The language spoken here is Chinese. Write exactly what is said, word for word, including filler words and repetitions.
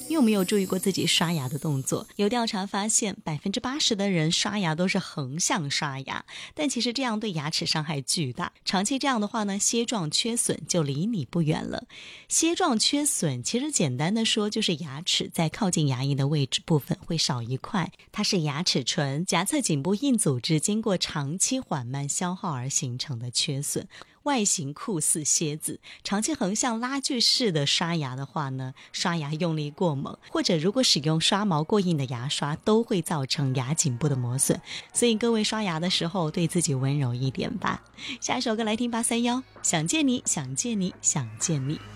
你有没有注意过自己刷牙的动作？有调查发现，百分之八十的人刷牙都是横向刷牙，但其实这样对牙齿伤害巨大。长期这样的话呢，楔状缺损就离你不远了。楔状缺损其实简单的说，就是牙齿在靠近牙龈的位置部分会少一块，它是牙齿唇颊侧颈部硬组织经过长期缓慢消耗而形成的缺损。外形酷似楔子，长期横向拉锯式的刷牙的话呢，刷牙用力过猛，或者如果使用刷毛过硬的牙刷，都会造成牙颈部的磨损。所以各位刷牙的时候对自己温柔一点吧。下一首歌来听八三幺，想见你想见你想见你。